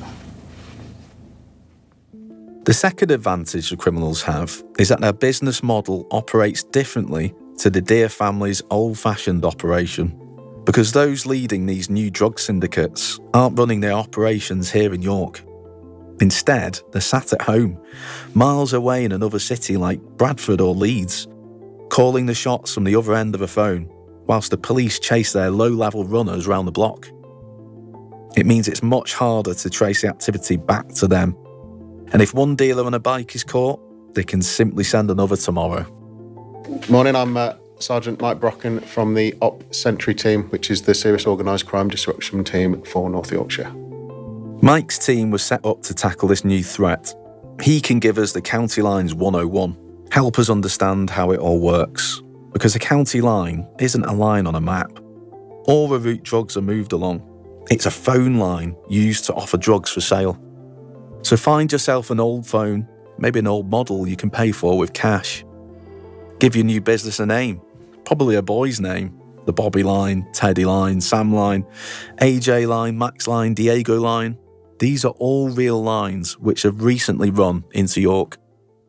The second advantage the criminals have is that their business model operates differently to the Dear family's old-fashioned operation, because those leading these new drug syndicates aren't running their operations here in York. Instead, they're sat at home, miles away in another city like Bradford or Leeds, calling the shots from the other end of a phone, whilst the police chase their low-level runners round the block. It means it's much harder to trace the activity back to them. And if one dealer on a bike is caught, they can simply send another tomorrow. Morning, I'm Sergeant Mike Brocken from the Op Sentry team, which is the Serious Organised Crime Disruption team for North Yorkshire. Mike's team was set up to tackle this new threat. He can give us the County Lines 101, help us understand how it all works, because a county line isn't a line on a map, or a route drugs are moved along. It's a phone line used to offer drugs for sale. So find yourself an old phone, maybe an old model you can pay for with cash. Give your new business a name, probably a boy's name. The Bobby line, Teddy line, Sam line, AJ line, Max line, Diego line. These are all real lines which have recently run into York.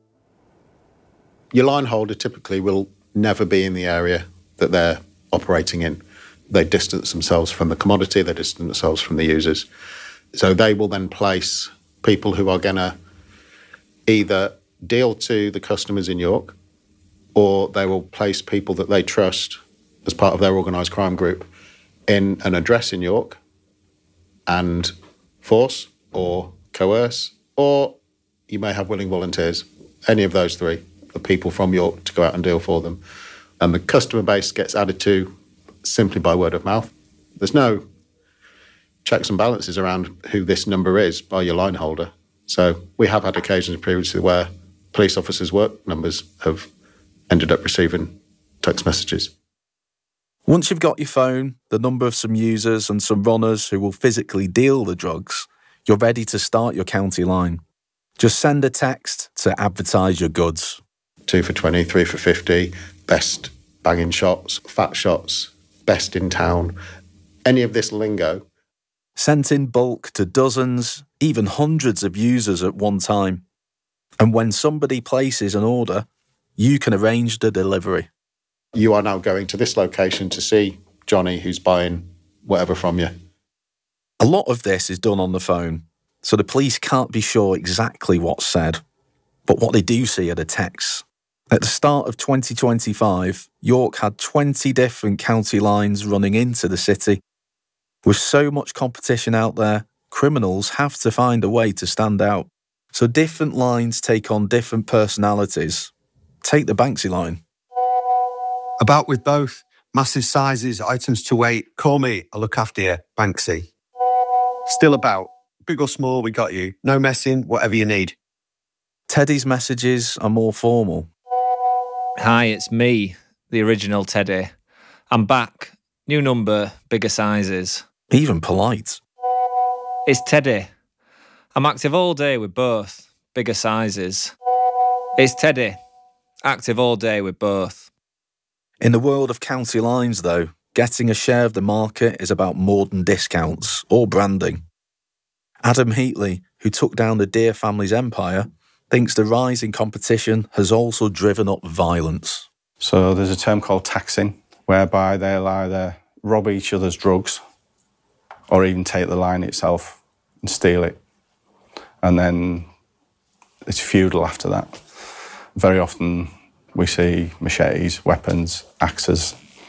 Your line holder typically will never be in the area that they're operating in. They distance themselves from the commodity, they distance themselves from the users. So they will then place people who are going to either deal to the customers in York, or they will place people that they trust as part of their organised crime group in an address in York and force or coerce, or you may have willing volunteers, any of those three, the people from York to go out and deal for them. And the customer base gets added to simply by word of mouth. There's no checks and balances around who this number is by your line holder. So we have had occasions previously where police officers' work numbers have ended up receiving text messages. Once you've got your phone, the number of some users and some runners who will physically deal the drugs, you're ready to start your county line. Just send a text to advertise your goods. 2 for 20, 3 for 50, best banging shots, fat shots, best in town, any of this lingo. Sent in bulk to dozens, even hundreds of users at one time. And when somebody places an order, you can arrange the delivery. You are now going to this location to see Johnny who's buying whatever from you. A lot of this is done on the phone, so the police can't be sure exactly what's said. But what they do see are the texts. At the start of 2025, York had 20 different county lines running into the city. With so much competition out there, criminals have to find a way to stand out. So different lines take on different personalities. Take the Banksy line. About with both. Massive sizes, items to weight. Call me, I'll look after you. Banksy. Still about. Big or small, we got you. No messing, whatever you need. Teddy's messages are more formal. Hi, it's me, the original Teddy. I'm back. New number, bigger sizes. Even polite. It's Teddy. I'm active all day with both, bigger sizes. It's Teddy. Active all day with both. In the world of county lines, though, getting a share of the market is about more than discounts or branding. Adam Heatley, who took down the Deer family's empire, thinks the rise in competition has also driven up violence. So there's a term called taxing, whereby they'll either rob each other's drugs or even take the line itself and steal it. And then it's feudal after that. Very often we see machetes, weapons, axes,